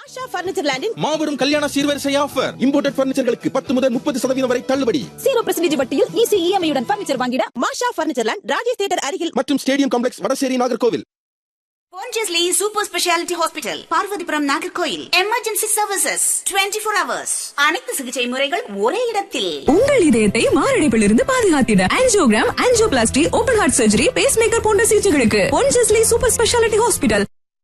Asha furniture லேண்டின் மாபெரும் கல்யாண சீர்வரிசை offer. Imported பர்னிச்சர்களுக்கு 10 முதல் 30% வரை தள்ளுபடி. 0% வட்டியில் ஈஸி இஎம்ஐயுடன் பர்னிச்சர் வாங்கிட மாஷா பர்னிச்சர் லேண்ட், ராஜேஷ் தியேட்டர் அருகில் மற்றும் stadium complex, Vadasery, Nagercoil. Pondicherry Super Speciality Hospital, Parvathipuram, Nagercoil. Emergency services 24 hours. அனைத்து சிகிச்சை முறைகள் ஒரே இடத்தில். உங்கள் இதயத்தை மாரடைப்பிலிருந்து பாதுகாத்திட angiogram, angioplasty, open heart surgery, base maker போன்ற சிகிச்சைகளுக்கு Pondicherry Super Speciality Hospital.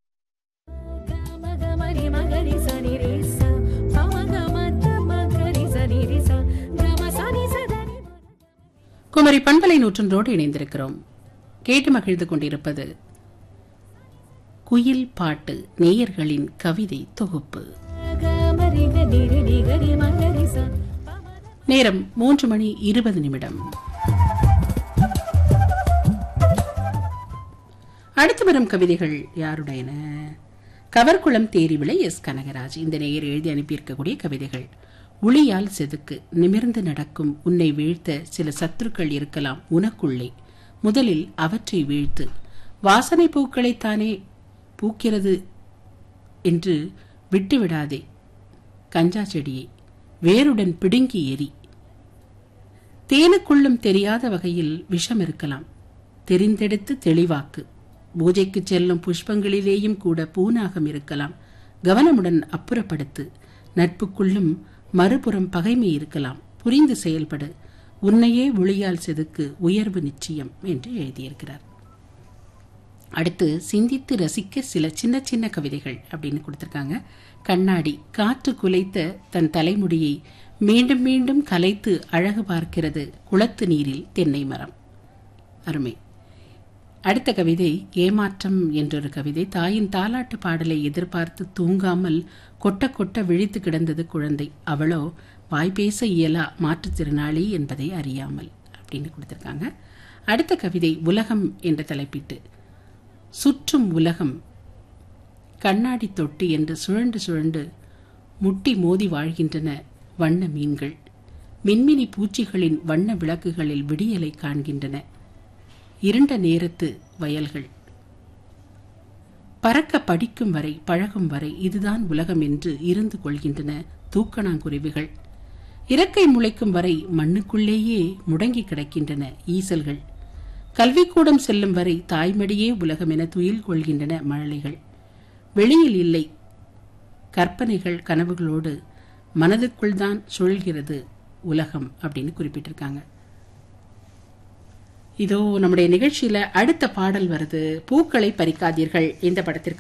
Kumari பண்பலை 100 இணைந்திருக்கிறோம். கேட்டு மகிழ்ந்து கொண்டிருப்பது குயில் பாட்டு, நேயர்களின் கவிதை தொகுப்பு. நேரம் 3:20. அடுத்து வரும் கவிதைகள் யாருடையன? கவர்குளம் தேரிவிளை எஸ் கனகராஜ். இந்த நேயர் எழுதி அனுப்பியிருக்கக்கூடிய கவிதைகள். உளியால் செதுக்கு, நிமிர்ந்து நடக்கும் உன்னை வீழ்த்த சில சத்துருக்கள் இருக்கலாம் உனக்குள்ளே. முதலில் அவற்றை வீழ்த்து. வாசனை பூக்களைத்தானே பூக்கிறது என்று விட்டுவிடாதே. கஞ்சா செடியை வேருடன் பிடுங்கி எரி. தேனுக்குள்ளும் தெரியாத வகையில் விஷம் இருக்கலாம். தெரிந்தெடுத்து தெளிவாக்கு. பூஜைக்கு செல்லும் புஷ்பங்களிலேயும் கூட பூநாகம் இருக்கலாம். கவனமுடன் அப்புறப்படுத்து. நட்புக்குள்ளும் மறுபுறம் பகைமை இருக்கலாம். புரிந்து செயல்படு. உன்னையே ஒளியால் செதுக்கு, உயர்வு நிச்சயம் என்று எழுதியிருக்கிறார். அடுத்து சிந்தித்து ரசிக்க சில சின்ன சின்ன கவிதைகள் அப்படின்னு கொடுத்திருக்காங்க. கண்ணாடி காற்று குலைத்த தன் தலைமுடியை மீண்டும் மீண்டும் கலைத்து அழகு பார்க்கிறது குளத்து நீரில் தென்னை மரம். அருமை. அடுத்த கவிதை ஏமாற்றம் என்றொரு கவிதை. தாயின் தாலாட்டு பாடலை எதிர்பார்த்து தூங்காமல் கொட்ட கொட்ட விழித்து கிடந்தது குழந்தை. அவளோ வாய்பேச இயலா மாற்றுத்திறனாளி என்பதை அறியாமல் அப்படின்னு கொடுத்திருக்காங்க. அடுத்த கவிதை உலகம் என்ற தலைப்பிட்டு. சுற்றும் உலகம் கண்ணாடி தொட்டி என்று சுழண்டு சுழண்டு முட்டி மோதி வாழ்கின்றன வண்ண மீன்கள். மின்மினி பூச்சிகளின் வண்ண விளக்குகளில் விடியலை காண்கின்றன. இருண்ட நேரத்து வயல்கள் பறக்க படிக்கும் வரை, பழகும் வரை இதுதான் உலகம் என்று இருந்து கொள்கின்றன தூக்கணாங்குருவிகள். இறக்கை முளைக்கும் வரை மண்ணுக்குள்ளேயே முடங்கி கிடக்கின்றன ஈசல்கள். கல்விக்கூடம் செல்லும் வரை தாய்மடியே உலகம் என துயில் கொள்கின்றன மழலைகள். வெளியில் இல்லை கற்பனைகள் கனவுகளோடு மனதுக்குள் தான் சுழல்கிறது உலகம் அப்படின்னு குறிப்பிட்டிருக்காங்க. இதோ நம்முடைய நிகழ்ச்சியில அடுத்த பாடல் வருது. பூக்களை பறிக்காதீர்கள் இந்த படத்திற்கு